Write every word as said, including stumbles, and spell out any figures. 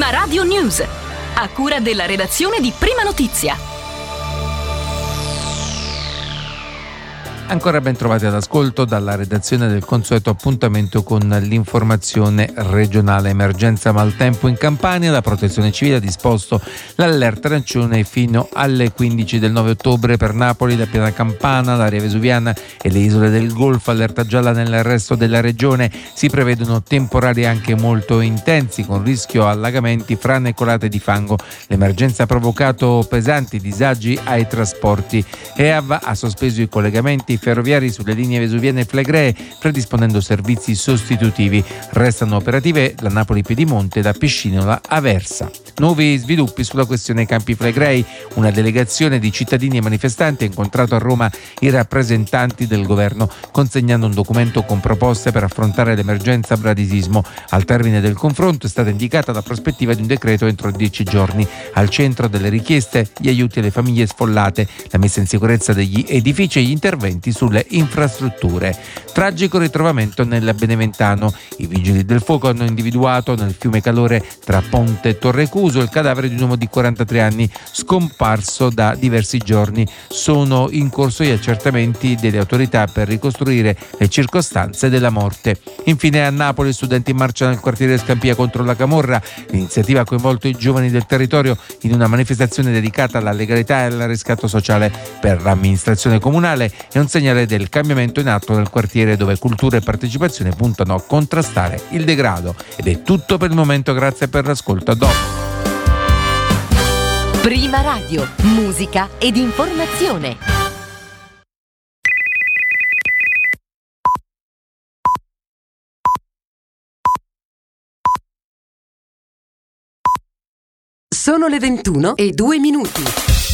Prima Radio News, a cura della redazione di Prima Notizia. Ancora ben trovati all'ascolto dalla redazione del consueto appuntamento con l'informazione regionale. Emergenza maltempo in Campania, la Protezione Civile ha disposto l'allerta arancione fino alle quindici del nove ottobre per Napoli, la Piana Campana, l'area vesuviana e le isole del Golfo. Allerta gialla nel resto della regione. Si prevedono temporali anche molto intensi con rischio allagamenti, frane e colate di fango. L'emergenza ha provocato pesanti disagi ai trasporti. E A V A ha sospeso i collegamenti ferroviari sulle linee vesuviane e flegree, predisponendo servizi sostitutivi. Restano operative la Napoli-Piedimonte da Piscinola a Versa. Nuovi sviluppi sulla questione Campi Flegrei. Una delegazione di cittadini e manifestanti ha incontrato a Roma i rappresentanti del governo, consegnando un documento con proposte per affrontare l'emergenza bradisismo. Al termine del confronto è stata indicata la prospettiva di un decreto entro dieci giorni. Al centro delle richieste gli aiuti alle famiglie sfollate, la messa in sicurezza degli edifici e gli interventi sulle infrastrutture. Tragico ritrovamento nel Beneventano. I vigili del fuoco hanno individuato nel fiume Calore tra Ponte e Torrecuso il cadavere di un uomo di quarantatré anni scomparso da diversi giorni. Sono in corso gli accertamenti delle autorità per ricostruire le circostanze della morte. Infine a Napoli, studenti in marcia nel quartiere Scampia contro la camorra. L'iniziativa ha coinvolto i giovani del territorio in una manifestazione dedicata alla legalità e al riscatto sociale. Per l'amministrazione comunale è un segnale del cambiamento in atto nel quartiere, dove cultura e partecipazione puntano a contrastare il degrado. Ed è tutto per il momento, grazie per l'ascolto. A dopo. Prima Radio, musica ed informazione. Sono le ventuno e due minuti.